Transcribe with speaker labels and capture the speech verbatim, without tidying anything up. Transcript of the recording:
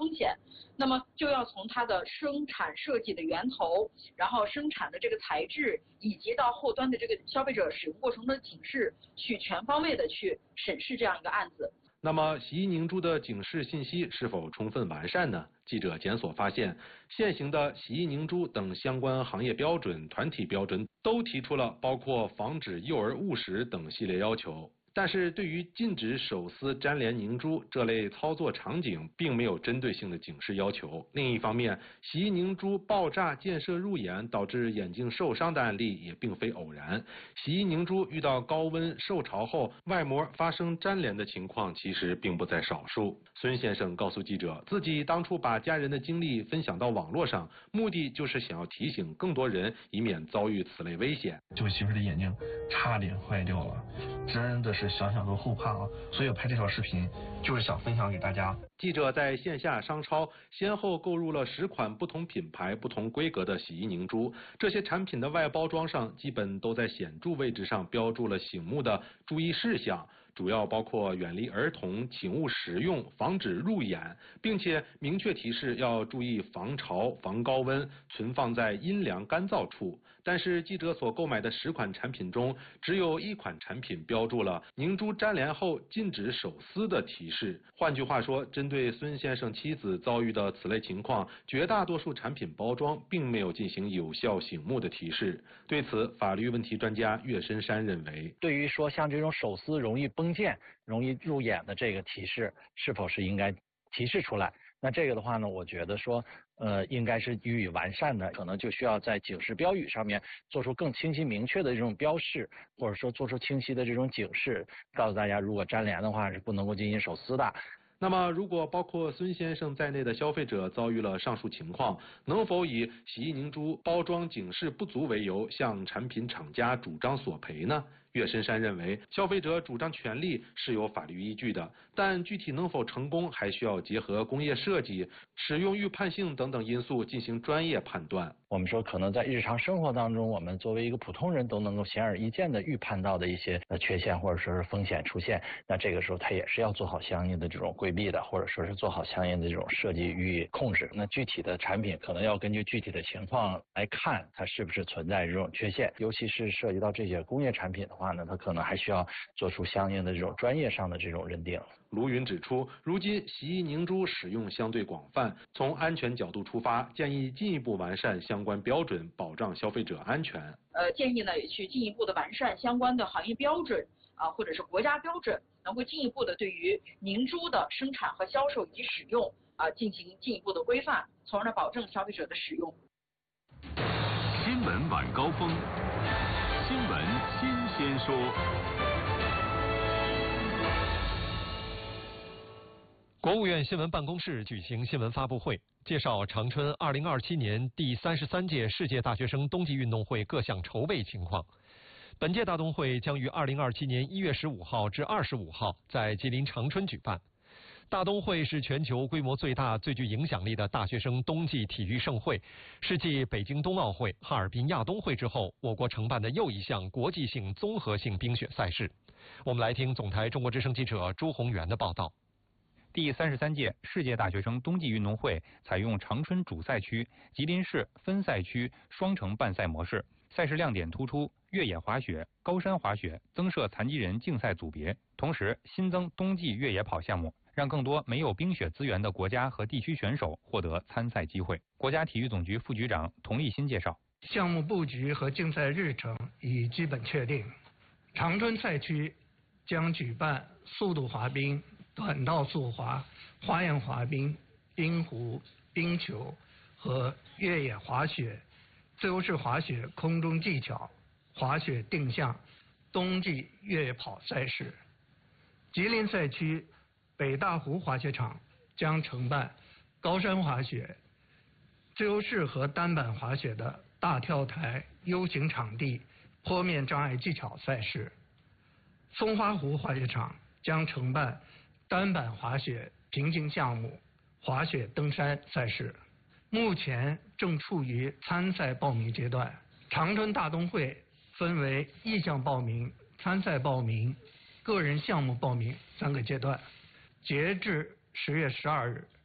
Speaker 1: 风险。那么就要从它的生产设计的源头，然后生产的这个材质，以及到后端的这个消费者使用过程的警示，去全方位的去审视这样一个案子。
Speaker 2: 那么洗衣凝珠的警示信息是否充分完善呢？记者检索发现，现行的洗衣凝珠等相关行业标准、团体标准都提出了包括防止幼儿误食等系列要求。但是对于禁止手撕粘连凝珠这类操作场景，并没有针对性的警示要求。另一方面，洗衣凝珠爆炸溅射入眼，导致眼睛受伤的案例也并非偶然。洗衣凝珠遇到高温受潮后，外膜发生粘连的情况其实并不在少数。孙先生告诉记者，自己当初把家人的经历分享到网络上，目的就是想要提醒更多人，以免遭遇此类危险。
Speaker 3: 这位媳妇的眼睛差点坏掉了，真的是想想都后怕啊！所以我拍这条视频就是想分享给大家。
Speaker 2: 记者在线下商超先后购入了十款不同品牌、不同规格的洗衣凝珠，这些产品的外包装上基本都在显著位置上标注了醒目的注意事项，主要包括远离儿童、请勿使用、防止入眼，并且明确提示要注意防潮、防高温，存放在阴凉干燥处。但是记者所购买的十款产品中，只有一款产品标注了凝珠粘连后禁止手撕的提示。换句话说，针对孙先生妻子遭遇的此类情况，绝大多数产品包装并没有进行有效醒目的提示。对此，法律问题专家岳深山认为，
Speaker 4: 对于说像这种手撕容易崩溅、容易入眼的这个提示，是否是应该提示出来？那这个的话呢，我觉得说，呃，应该是予以完善的，可能就需要在警示标语上面做出更清晰明确的这种标示，或者说做出清晰的这种警示，告诉大家，如果粘连的话是不能够进行手撕的。
Speaker 2: 那么，如果包括孙先生在内的消费者遭遇了上述情况，能否以洗衣凝珠包装警示不足为由，向产品厂家主张索赔呢？岳深山认为，消费者主张权利是有法律依据的，但具体能否成功，还需要结合工业设计、使用预判性等等因素进行专业判断。
Speaker 4: 我们说，可能在日常生活当中，我们作为一个普通人都能够显而易见的预判到的一些呃缺陷或者说是风险出现，那这个时候它也是要做好相应的这种规避的，或者说是做好相应的这种设计予以控制。那具体的产品可能要根据具体的情况来看，它是不是存在这种缺陷，尤其是涉及到这些工业产品的话呢，它可能还需要做出相应的这种专业上的这种认定。
Speaker 2: 卢云指出，如今洗衣凝珠使用相对广泛，从安全角度出发，建议进一步完善相关标准，保障消费者安全。
Speaker 1: 呃，建议呢也去进一步的完善相关的行业标准啊、呃，或者是国家标准，能够进一步的对于凝珠的生产和销售以及使用啊、呃、进行进一步的规范，从而呢保证消费者的使用。
Speaker 5: 新闻晚高峰，新闻新鲜说。
Speaker 6: 国务院新闻办公室举行新闻发布会，介绍长春二零二七年第三十三届世界大学生冬季运动会各项筹备情况。本届大冬会将于二零二七年一月十五号至二十五号在吉林长春举办。大冬会是全球规模最大、最具影响力的大学生冬季体育盛会，是继北京冬奥会、哈尔滨亚冬会之后，我国承办的又一项国际性综合性冰雪赛事。我们来听总台中国之声记者朱宏元的报道。
Speaker 7: 第三十三届世界大学生冬季运动会采用长春主赛区、吉林市分赛区双城办赛模式，赛事亮点突出越野滑雪、高山滑雪，增设残疾人竞赛组别，同时新增冬季越野跑项目，让更多没有冰雪资源的国家和地区选手获得参赛机会。国家体育总局副局长童立新介绍，
Speaker 8: 项目布局和竞赛日程已基本确定，长春赛区将举办速度滑冰、短道速滑、花样滑冰、冰壶、冰球和越野滑雪、自由式滑雪空中技巧、滑雪定向、冬季越野跑赛事。吉林赛区北大湖滑雪场将承办高山滑雪、自由式和单板滑雪的大跳台 U 型场地坡面障碍技巧赛事。松花湖滑雪场将承办单板滑雪平行项目、滑雪登山赛事，目前正处于参赛报名阶段。长春大冬会分为意向报名、参赛报名、个人项目报名三个阶段。截至十月十二日，